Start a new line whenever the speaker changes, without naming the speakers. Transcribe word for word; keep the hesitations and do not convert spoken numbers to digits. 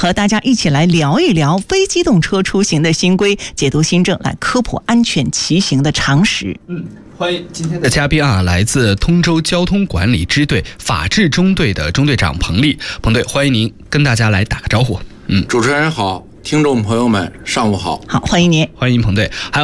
和大家一起来聊一聊非机动车出行的新规，解读新政，来科普安全骑行的常识。
嗯，欢迎今天的嘉宾啊，来自通州交通管理支队法制中队的中队长彭丽。彭队，欢迎您跟大家来打个招呼。
嗯，主持人好，听众朋友们，上午好。
好，欢迎您，
欢迎彭队。还有